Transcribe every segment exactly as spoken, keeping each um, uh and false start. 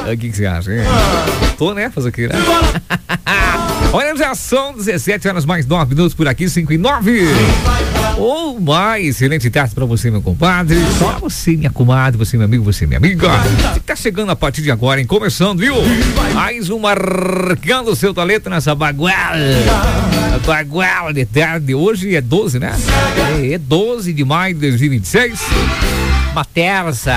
O que, que você acha, hein? Tô, né? Fazer o que, né? Olha, já são dezessete horas mais nove minutos por aqui, cinco e nove. Ou oh, mais, excelente tarde pra você, meu compadre. Pra você, minha comadre, você, meu amigo, você, minha amiga. Você que tá chegando a partir de agora, hein? Começando, viu? Mais um marcando o seu talento nessa baguala. Baguala de tarde. Hoje é doze, né? É, é doze de maio de dois mil e vinte e seis. Uma terça.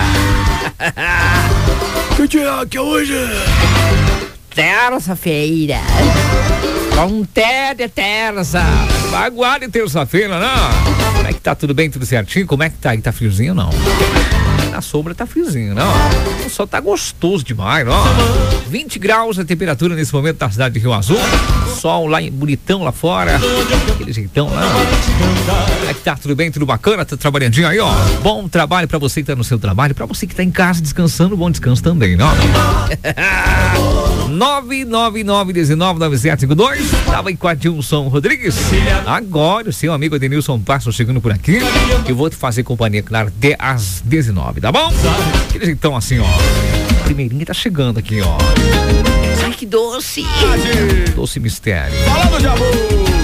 Que dia que é hoje? Terça-feira. Com té de terça. Aguarde terça-feira, né? Como é que tá? Tudo bem? Tudo certinho? Como é que tá aí? Tá friozinho ou não? Na sombra tá friozinho, não? O sol tá gostoso demais, não? vinte graus a temperatura nesse momento na cidade de Rio Azul. Sol lá, bonitão lá fora. Aquele jeitão lá. Como é que tá? Tudo bem? Tudo bacana? Tá trabalhandinho aí, ó? Bom trabalho pra você que tá no seu trabalho. Pra você que tá em casa descansando, bom descanso também, não? nove nove nove um nove nove sete cinco dois. Tava em Adilson Rodrigues. Agora o seu amigo Adenilson Passo chegando por aqui. Eu vou te fazer companhia, claro, até às dezenove, tá bom? Então assim, ó. A primeirinha tá chegando aqui, ó. Ai, que doce. Doce mistério. Falando de amor.